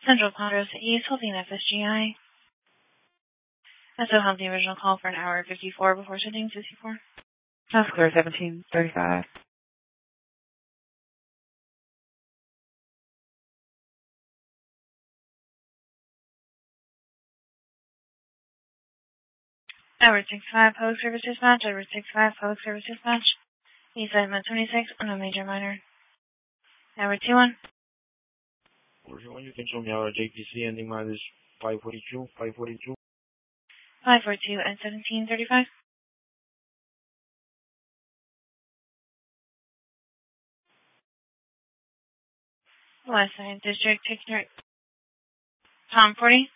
Central Ponderosa East, holding FSGI. I still have the original call for an hour 54 before sending 54. That's clear, 1735. Edward 65, Public Service Dispatch. Edward 65, Public Service Dispatch. East side Med 26, on a major minor. Edward 21. You can show me our JPC ending mileage 542, 542. 542 and 1735. West Side District, Ticket Tom 40.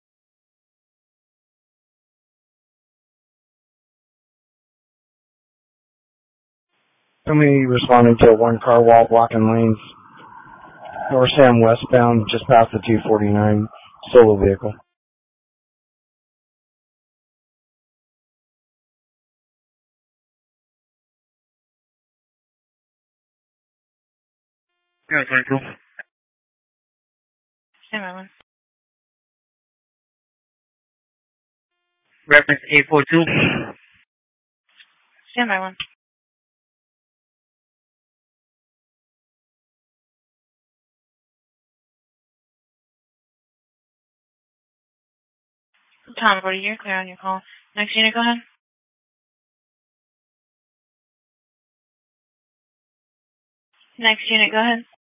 Somebody responding to a one-car wall blocking lanes. North Sam westbound, just past the 249 solo vehicle. Yeah, 22. Stand by one. Reference 842. Stand by one. Tom 40, you're clear on your call. Next unit, go ahead. Next unit, go ahead.